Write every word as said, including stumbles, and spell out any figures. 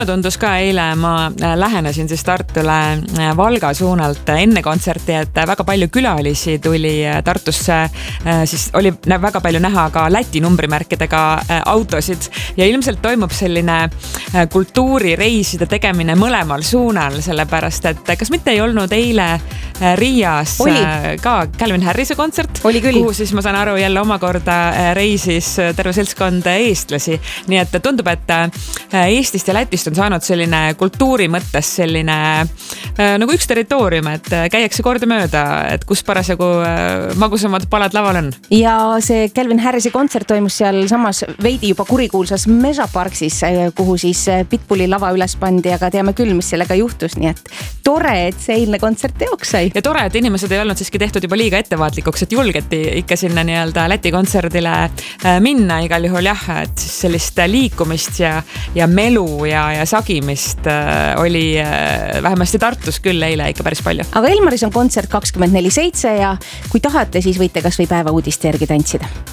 Tundus ka eile, ma lähenesin siis Tartule Valga suunalt enne kontserti, et väga palju külalisi tuli Tartusse, siis oli väga palju näha ka Läti numbrimärkidega autosid ja ilmselt toimub selline kultuurireiside tegemine mõlemal suunal, sellepärast et kas mitte ei olnud eile Riias oli. Ka Calvin Harrise kontsert, kuhu siis ma saan aru jälle omakorda reisis terve seltskond eestlasi, nii et tundub, et Eestist ja Lätist on saanud selline kultuuri mõttes selline äh, nagu üks territoorium, et käiakse korda mööda, et kus parasjagu äh, magusamad palad laval on. Ja see Calvin Harrise kontsert toimus seal samas veidi juba kurikuulsas Mesa Parksis, kuhu siis Pitbulli lava üles pandi, aga teame küll, mis sellega juhtus, nii et tore, et see eilne kontsert teoks sai. Ja tore, et inimesed ei olnud siiski tehtud juba liiga ettevaatlikuks, et julgeti ikka sinna nii-öelda Läti kontserdile minna igal juhul jah, et siis sellist liikumist ja, ja melu ja, ja sagimist oli vähemasti Tartus küll eile ikka päris palju. Aga Elmaris on kontsert kakskümmend neli seitse ja kui tahate, siis võite kas või päeva uudiste järgi tantsida.